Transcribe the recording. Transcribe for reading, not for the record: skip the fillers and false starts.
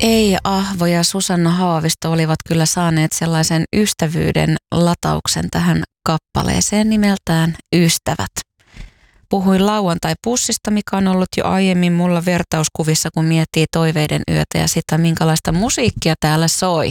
Ei Ahvo ja Susanna Haavisto olivat kyllä saaneet sellaisen ystävyyden latauksen tähän kappaleeseen nimeltään Ystävät. Puhuin lauantai-pussista, mikä on ollut jo aiemmin mulla vertauskuvissa, kun miettii toiveiden yötä ja sitä, minkälaista musiikkia täällä soi.